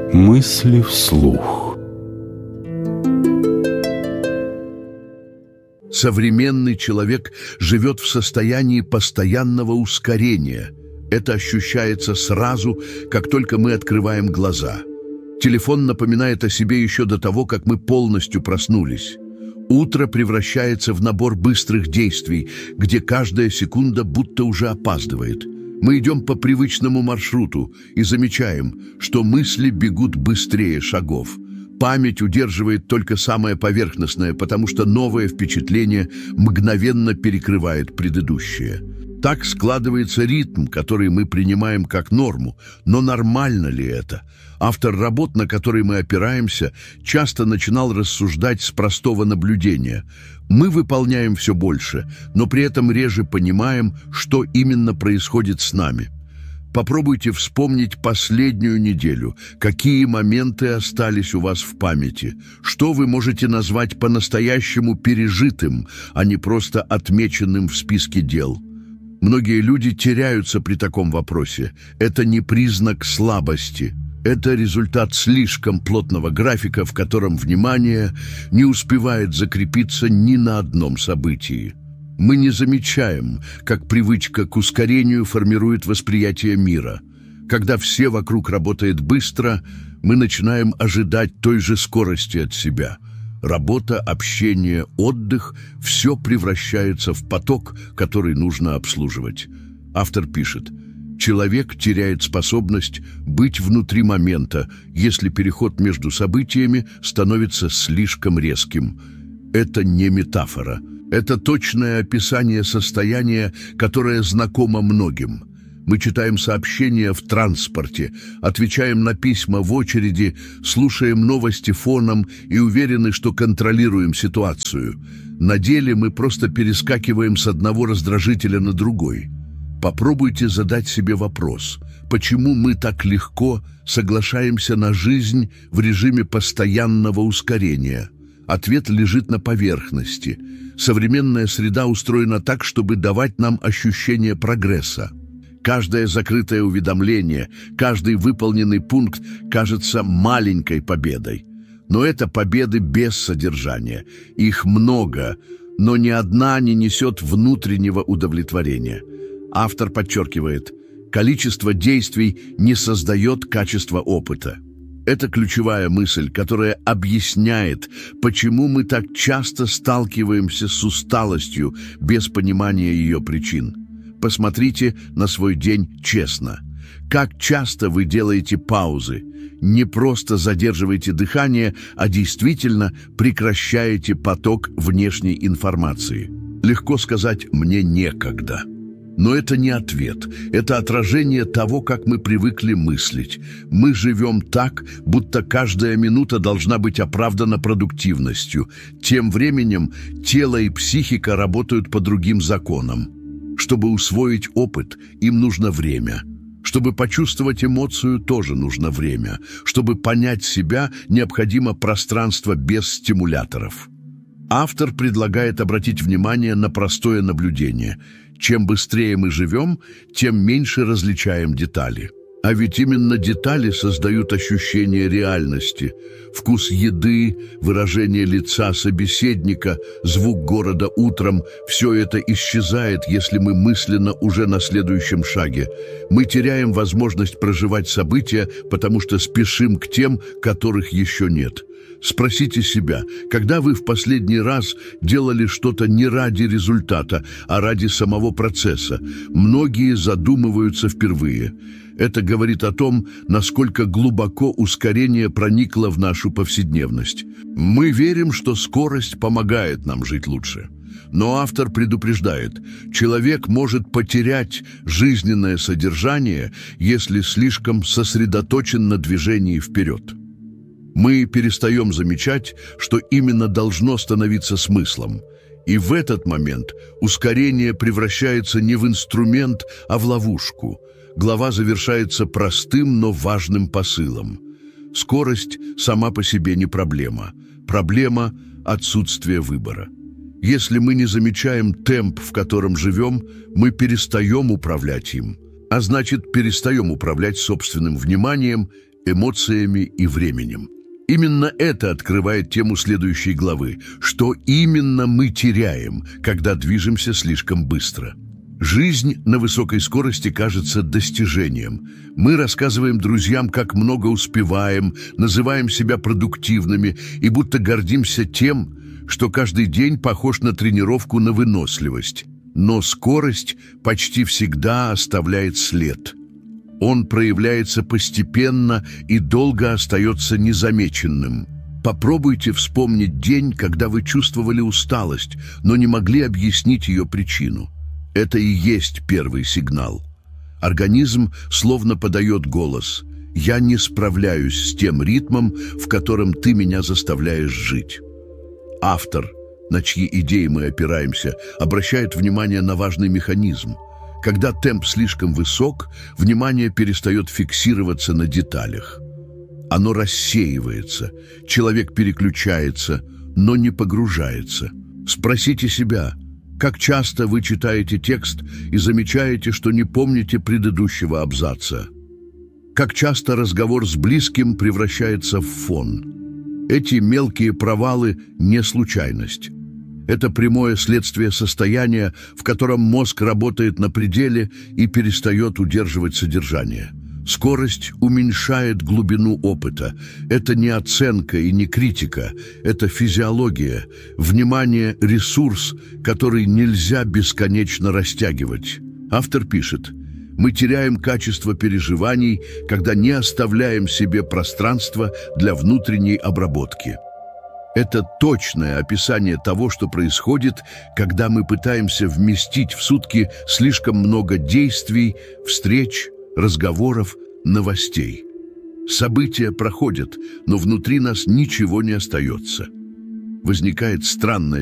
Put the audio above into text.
Мысли вслух. Современный человек живет в состоянии постоянного ускорения. Это ощущается сразу, как только мы открываем глаза. Телефон напоминает о себе еще до того, как мы полностью проснулись. Утро превращается в набор быстрых действий, где каждая секунда будто уже опаздывает. Мы идем по привычному маршруту и замечаем, что мысли бегут быстрее шагов. Память удерживает только самое поверхностное, потому что новое впечатление мгновенно перекрывает предыдущее. Так складывается ритм, который мы принимаем как норму. Но нормально ли это? Автор работ, на которые мы опираемся, часто начинал рассуждать с простого наблюдения. Мы выполняем все больше, но при этом реже понимаем, что именно происходит с нами. Попробуйте вспомнить последнюю неделю. Какие моменты остались у вас в памяти? Что вы можете назвать по-настоящему пережитым, а не просто отмеченным в списке дел? Многие люди теряются при таком вопросе. Это не признак слабости. Это результат слишком плотного графика, в котором внимание не успевает закрепиться ни на одном событии. Мы не замечаем, как привычка к ускорению формирует восприятие мира. Когда все вокруг работает быстро, мы начинаем ожидать той же скорости от себя. Работа, общение, отдых – все превращается в поток, который нужно обслуживать. Автор пишет: «Человек теряет способность быть внутри момента, если переход между событиями становится слишком резким». Это не метафора. Это точное описание состояния, которое знакомо многим. Мы читаем сообщения в транспорте, отвечаем на письма в очереди, слушаем новости фоном и уверены, что контролируем ситуацию. На деле мы просто перескакиваем с одного раздражителя на другой. Попробуйте задать себе вопрос: почему мы так легко соглашаемся на жизнь в режиме постоянного ускорения? Ответ лежит на поверхности. Современная среда устроена так, чтобы давать нам ощущение прогресса. Каждое закрытое уведомление, каждый выполненный пункт кажется маленькой победой. Но это победы без содержания. Их много, но ни одна не несет внутреннего удовлетворения. Автор подчеркивает: количество действий не создает качество опыта. Это ключевая мысль, которая объясняет, почему мы так часто сталкиваемся с усталостью без понимания ее причин. Посмотрите на свой день честно. Как часто вы делаете паузы? Не просто задерживаете дыхание, а действительно прекращаете поток внешней информации. Легко сказать «мне некогда». Но это не ответ, это отражение того, как мы привыкли мыслить. Мы живем так, будто каждая минута должна быть оправдана продуктивностью. Тем временем тело и психика работают по другим законам. Чтобы усвоить опыт, им нужно время. Чтобы почувствовать эмоцию, тоже нужно время. Чтобы понять себя, необходимо пространство без стимуляторов. Автор предлагает обратить внимание на простое наблюдение. Чем быстрее мы живем, тем меньше различаем детали. А ведь именно детали создают ощущение реальности. Вкус еды, выражение лица собеседника, звук города утром – все это исчезает, если мы мысленно уже на следующем шаге. Мы теряем возможность проживать события, потому что спешим к тем, которых еще нет. Спросите себя, когда вы в последний раз делали что-то не ради результата, а ради самого процесса? Многие задумываются впервые. Это говорит о том, насколько глубоко ускорение проникло в нашу повседневность. Мы верим, что скорость помогает нам жить лучше. Но автор предупреждает: человек может потерять жизненное содержание, если слишком сосредоточен на движении вперед. Мы перестаем замечать, что именно должно становиться смыслом. И в этот момент ускорение превращается не в инструмент, а в ловушку. Глава завершается простым, но важным посылом. Скорость сама по себе не проблема. Проблема – отсутствие выбора. Если мы не замечаем темп, в котором живем, мы перестаем управлять им. А значит, перестаем управлять собственным вниманием, эмоциями и временем. Именно это открывает тему следующей главы. Что именно мы теряем, когда движемся слишком быстро? Жизнь на высокой скорости кажется достижением. Мы рассказываем друзьям, как много успеваем, называем себя продуктивными и будто гордимся тем, что каждый день похож на тренировку на выносливость. Но скорость почти всегда оставляет след. Он проявляется постепенно и долго остается незамеченным. Попробуйте вспомнить день, когда вы чувствовали усталость, но не могли объяснить ее причину. Это и есть первый сигнал. Организм словно подает голос: «Я не справляюсь с тем ритмом, в котором ты меня заставляешь жить». Автор, на чьи идеи мы опираемся, обращает внимание на важный механизм. Когда темп слишком высок, внимание перестает фиксироваться на деталях. Оно рассеивается, человек переключается, но не погружается. Спросите себя, как часто вы читаете текст и замечаете, что не помните предыдущего абзаца? Как часто разговор с близким превращается в фон? Эти мелкие провалы не случайность. Это прямое следствие состояния, в котором мозг работает на пределе и перестает удерживать содержание. Скорость уменьшает глубину опыта. Это не оценка и не критика, это физиология. Внимание – ресурс, который нельзя бесконечно растягивать. Автор пишет: «Мы теряем качество переживаний, когда не оставляем себе пространства для внутренней обработки». Это точное описание того, что происходит, когда мы пытаемся вместить в сутки слишком много действий, встреч, разговоров, новостей. События проходят, но внутри нас ничего не остается. Возникает странное